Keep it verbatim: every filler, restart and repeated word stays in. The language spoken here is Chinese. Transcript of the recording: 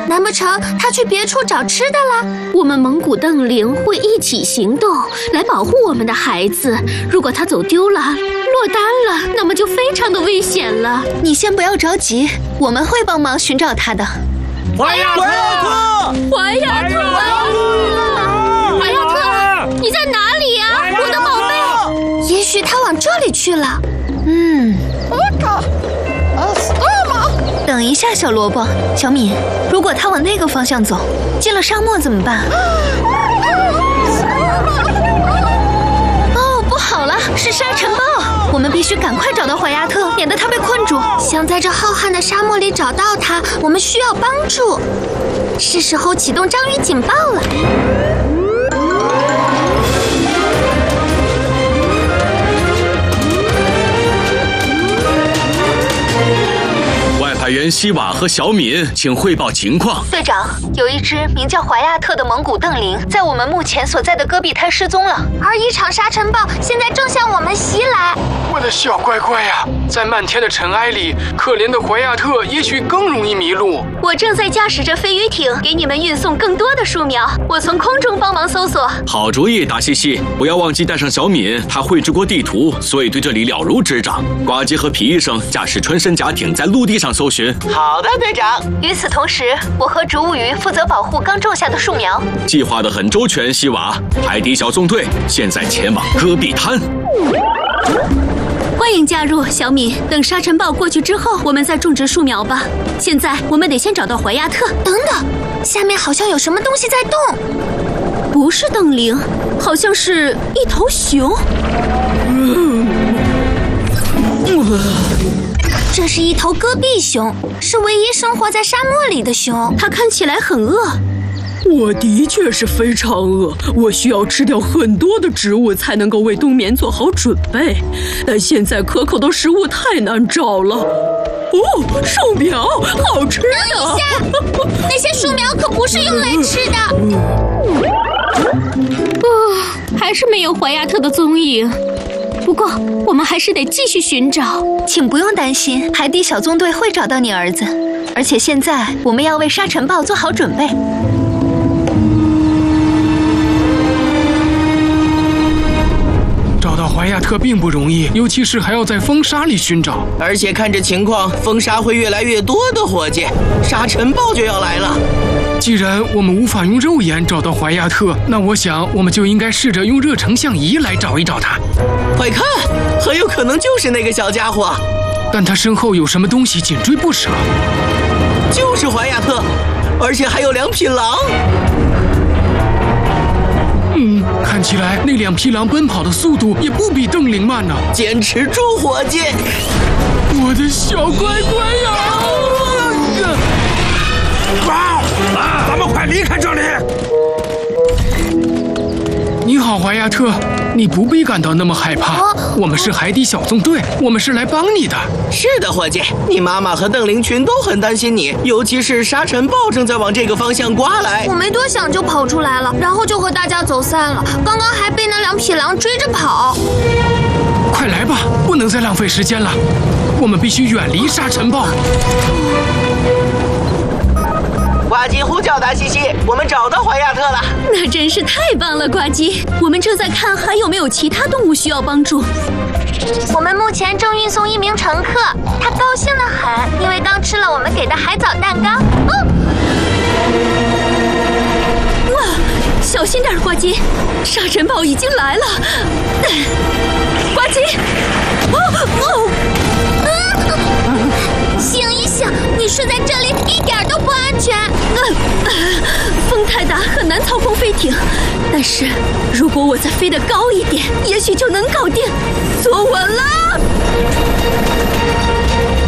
难不成他去别处找吃的了？ 我们蒙古瞪羚会一起行动，来保护我们的孩子。如果他走丢了，落单了，那么就非常的危险了。 你先不要着急，我们会帮忙寻找他的。 怀亚特， 怀亚特，怀亚特，你在哪里呀、啊？我的宝贝！ 也许他往这里去了。嗯。等一下，小萝卜，小敏，如果他往那个方向走，进了沙漠怎么办？哦，不好了，是沙尘暴！我们必须赶快找到怀亚特，免得他被困住。想在这浩瀚的沙漠里找到他，我们需要帮助。是时候启动章鱼警报了。 海员希瓦和小敏，请汇报情况。 队长，有一只名叫怀亚特的蒙古瞪羚，在我们目前所在的戈壁滩失踪了，而一场沙尘暴现在正向我们袭来。 我的小乖乖呀、啊，在漫天的尘埃里，可怜的怀亚特也许更容易迷路。 我正在驾驶着飞鱼艇给你们运送更多的树苗，我从空中帮忙搜索。 好主意，达西西，不要忘记带上小敏，她绘制过地图，所以对这里了如指掌。呱唧和皮医生驾驶穿山甲艇在陆地上搜寻。 好的，队长。 与此同时，我和植物鱼负责保护刚种下的树苗。 计划得很周全，希瓦。海底小纵队现在前往戈壁滩。 欢迎加入，小敏。等沙尘暴过去之后，我们再种植树苗吧。现在我们得先找到怀亚特。 等等，下面好像有什么东西在动。 不是瞪羚，好像是一头熊。嗯这是一头戈壁熊，是唯一生活在沙漠里的熊。 它看起来很饿。 我的确是非常饿，我需要吃掉很多的植物才能够为冬眠做好准备。但现在可口的食物太难找了。哦，树苗，好吃的！等一下，那些树苗可不是用来吃的。 哦，还是没有怀亚特的踪影。不过，我们还是得继续寻找。 请不用担心，海底小纵队会找到你儿子。而且现在，我们要为沙尘暴做好准备。 找到怀亚特并不容易，尤其是还要在风沙里寻找。 而且看着情况，风沙会越来越多的，伙计，沙尘暴就要来了。 既然我们无法用肉眼找到怀亚特，那我想我们就应该试着用热成像仪来找一找他。 快看，很有可能就是那个小家伙。 但他身后有什么东西紧追不舍。 就是怀亚特，而且还有两匹狼。 嗯，看起来那两匹狼奔跑的速度也不比瞪羚慢呢。 坚持住，伙计！ 我的小乖乖呀！ 啊！啊！咱们快离开这里！ 你好，怀亚特，你不必感到那么害怕。哦、我们是海底小纵队，我们是来帮你的。 是的，伙计，你妈妈和瞪羚群都很担心你，尤其是沙尘暴正在往这个方向刮来。 我没多想就跑出来了，然后就和大家走散了。刚刚还被那两匹狼追着跑。 快来吧，不能再浪费时间了，我们必须远离沙尘暴。 呱唧呼叫达西西，我们找到怀亚特了。 那真是太棒了，呱唧！我们正在看还有没有其他动物需要帮助。 我们目前正运送一名乘客，他高兴得很，因为刚吃了我们给的海藻蛋糕。哦， 哇，小心点，呱唧！沙尘暴已经来了。呱唧！哦哦！ 啊！醒一醒，你睡在这里一点都不安全。 呃呃、风太大，很难操控飞艇。但是如果我再飞得高一点，也许就能搞定。坐稳了。